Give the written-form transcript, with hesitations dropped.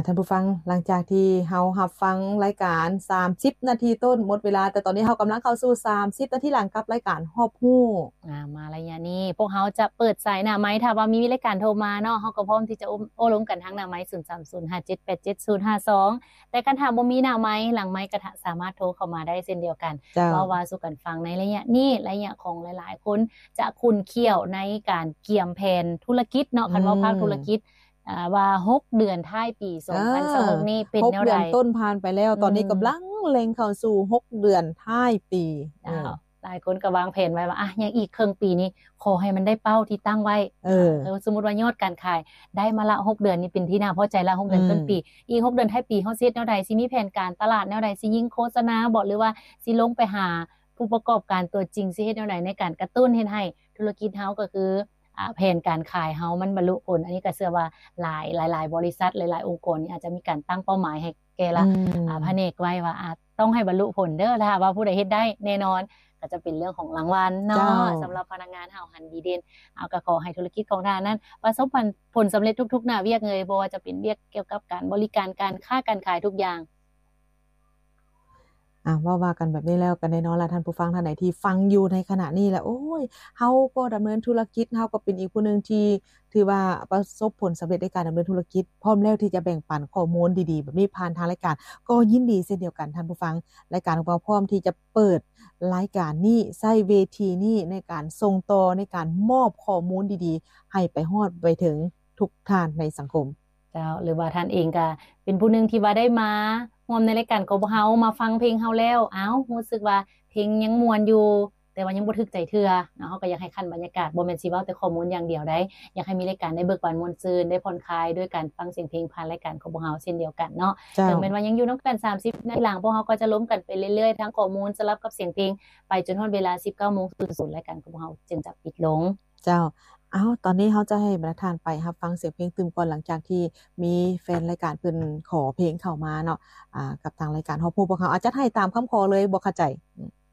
ท่านผู้ฟังหลังจากที่เฮารับฟังรายการ30นาทีต้นหมดเวลาแต่ตอนนี้เฮากำลังเข้าสู่30นาทีหลังกับรายการฮอบฮู้มาระยะนี้พวกเฮาจะเปิดสายหน้าไม้ถ้าว่ามีรายการโทรมาเนาะเฮาก็พร้อมที่จะโอ้ล้มกันทางหน้าไม้0305787052แต่คันถามบ่มีหน้าไม้หลังไม้ก็สามารถโทรเข้ามาได้เช่นเดียวกันว่าสู่กันฟังในระยะนี้ระยะของหลายๆคนจะคุ้นเคี่ยวในการเกี่ยมแผนธุรกิจเนาะคันว่าภาคธุรกิจว่า6เดือนท้ายปี2026นี้เป็นแนวใด6 เดือนต้นผ่านไปแล้วตอนนี้กำลังเล็งเข้าสู่6เดือนท้ายปีหลายคนก็วางแผนไว้ว่ายังอีกครึ่งปีนี้ขอให้มันได้เป้าที่ตั้งไว้สมมุติว่ายอดการขายได้มาละ6เดือนนี่เป็นที่น่าพอใจละ6เดือนต้นปีอีก6เดือนท้ายปีเฮาสิเฮ็ดแนวใดสิมีแผนการตลาดแนวใดสิยิงโฆษณาบ่หรือว่าสิลงไปหาผู้ประกอบการตัวจริงสิเฮ็ดแนวใดในการกระตุ้นเฮ็ดให้ธุรกิจเฮาก็คือแผนการขายเฮามันบรรลุผลอันนี้ก็เชื่อว่าหลายบริษัทหลายๆองค์กรนี่อาจจะมีการตั้งเป้าหมายให้แก่ละแผนกไว้ว่าต้องให้บรรลุผลเด้อถ้าว่าผู้ใดเฮ็ดได้แน่นอนก็จะเป็นเรื่องของรางวัลเนาะสำหรับพนักงานเฮาหันดีเด่นก็ขอให้ธุรกิจของท่านนั้นประสบผลสำเร็จทุกๆหน้าเวียกเลยบ่ว่าจะเป็นเวียกเกี่ยวกับการบริการการค้าการขายทุกอย่างว่ากันแบบนี้แล้วกันแน่นอนล่ะท่านผู้ฟังท่านไหนที่ฟังอยู่ในขณะนี้แล้วโอ้ยเฮาก็ดำเนินธุรกิจเฮาก็เป็นอีกผู้นึงที่ถือว่าประสบผลสำเร็จในการดำเนินธุรกิจพร้อมแล้วที่จะแบ่งปันข้อมูลดีๆแบบนี้ผ่านทางรายการก็ยินดีเช่นเดียวกันท่านผู้ฟังรายการของเราพร้อมที่จะเปิดรายการนี้ใช้เวทีนี้ในการส่งต่อในการมอบข้อมูลดีๆให้ไปฮอดไปถึงทุกท่านในสังคมหรือว่าท่านเองก็เป็นผู้นึงที่ว่าได้มาร่วมในรายการของเฮามาฟังเพลงเฮาแล้วรู้สึกว่าเพลงยังม่วนอยู่แต่ว่ายังบ่ถึกใจเทื่อเนาะเฮาก็อยากให้คั่นบรรยากาศบ่แม่นสิเว้าแต่ข้อมูลอย่างเดียวได้อยากให้มีรายการได้เบิกบานม่วนซื่นได้ผ่อนคลายด้วยการฟังเสียงเพลงผ่านรายการของพวกเฮาเช่นเดียวกันเนาะถึงแม้ว่ายังอยู่นำกัน30นาทีหลังพวกเฮาก็จะล้มกันไปเรื่อยๆทั้งข้อมูลสลับกับเสียงเพลงไปจนฮอดเวลา 19:00 นรายการของพวกเฮาจึงจะปิดลงตอนนี้เขาจะให้บรรทานไปรับฟังเสียงเพลงตื่มก่อนหลังจากที่มีแฟนรายการเพิ่นขอเพลงเข้ามาเนาะกับทางรายการฮอดฮู้พวกเขาอาจจะให้ตามคำขอเลยบ่เข้าใจ